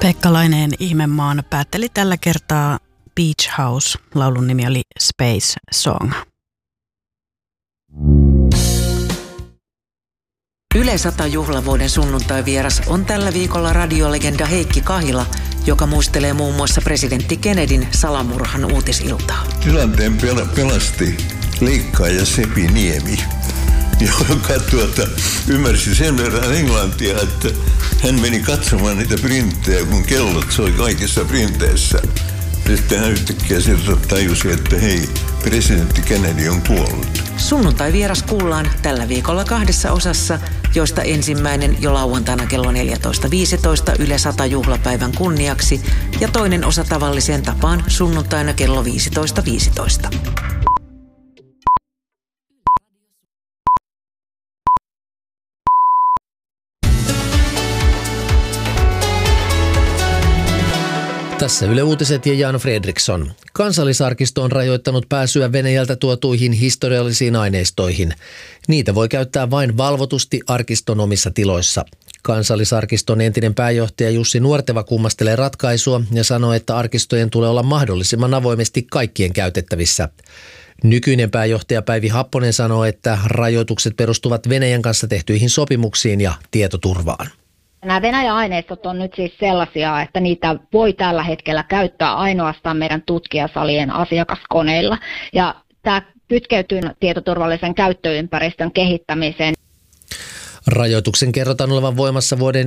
Pekka Laineen Ihmemaan päätteli tällä kertaa Beach House. Laulun nimi oli Space Song. Yle 100 juhlavuoden sunnuntai-vieras on tällä viikolla radiolegenda Heikki Kahila, joka muistelee muun muassa presidentti Kennedyn salamurhan uutisiltaa. Tilanteen pelasti leikkaaja Sepi Niemi, joka ymmärsi sen verran englantia, että hän meni katsomaan niitä printtejä, kun kellot soi kaikissa printeissä. Sitten hän yhtäkkiä tajusi, että hei, presidentti Kennedy on kuollut. Sunnuntai-vieras kuullaan tällä viikolla 2 osassa, joista ensimmäinen jo lauantaina kello 14.15 Yle 100 juhlapäivän kunniaksi ja toinen osa tavalliseen tapaan sunnuntaina kello 15.15. Tässä Yle Uutiset ja Jan Fredriksson. Kansallisarkisto on rajoittanut pääsyä Venäjältä tuotuihin historiallisiin aineistoihin. Niitä voi käyttää vain valvotusti arkiston omissa tiloissa. Kansallisarkiston entinen pääjohtaja Jussi Nuorteva kummastelee ratkaisua ja sanoo, että arkistojen tulee olla mahdollisimman avoimesti kaikkien käytettävissä. Nykyinen pääjohtaja Päivi Happonen sanoo, että rajoitukset perustuvat Venäjän kanssa tehtyihin sopimuksiin ja tietoturvaan. Nämä Venäjän aineistot on nyt siis sellaisia, että niitä voi tällä hetkellä käyttää ainoastaan meidän tutkijasalien asiakaskoneilla. Ja tämä kytkeytyy tietoturvallisen käyttöympäristön kehittämiseen. Rajoituksen kerrotaan olevan voimassa vuoden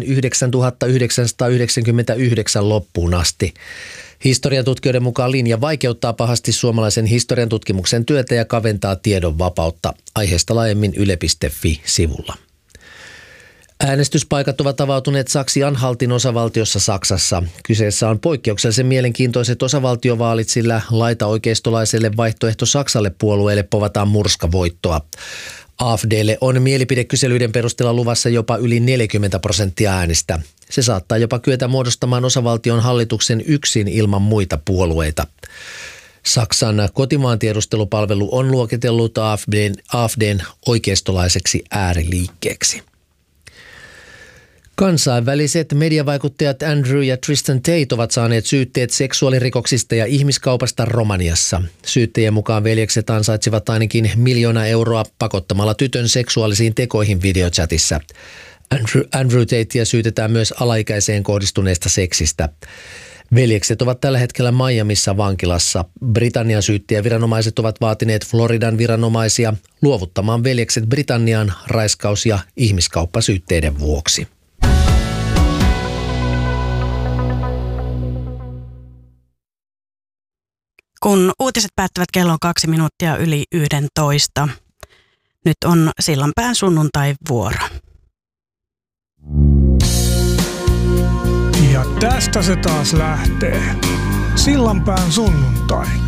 1999 loppuun asti. Historiantutkijoiden mukaan linja vaikeuttaa pahasti suomalaisen historian tutkimuksen työtä ja kaventaa tiedon vapautta. Aiheesta laajemmin yle.fi-sivulla. Äänestyspaikat ovat avautuneet Saksi-Anhaltin osavaltiossa Saksassa. Kyseessä on poikkeuksellisen mielenkiintoiset osavaltiovaalit, sillä laitaoikeistolaiselle vaihtoehto Saksalle puolueelle povataan murskavoittoa. AfDlle on mielipidekyselyiden perusteella luvassa jopa yli 40% äänistä. Se saattaa jopa kyetä muodostamaan osavaltion hallituksen yksin ilman muita puolueita. Saksan kotimaan tiedustelupalvelu on luokitellut AfDn oikeistolaiseksi ääriliikkeeksi. Kansainväliset mediavaikuttajat Andrew ja Tristan Tate ovat saaneet syytteet seksuaalirikoksista ja ihmiskaupasta Romaniassa. Syyttäjien mukaan veljekset ansaitsivat ainakin 1 miljoonaa euroa pakottamalla tytön seksuaalisiin tekoihin videochatissa. Andrew Tatea syytetään myös alaikäiseen kohdistuneesta seksistä. Veljekset ovat tällä hetkellä Miamissa vankilassa. Britannian syyttäjäviranomaiset ovat vaatineet Floridan viranomaisia luovuttamaan veljekset Britanniaan raiskaus- ja ihmiskauppasyytteiden vuoksi. Kun uutiset päättävät kello 2 minuuttia yli 11. Nyt on Sillanpään sunnuntai-vuoro. Ja tästä se taas lähtee. Sillanpään sunnuntai.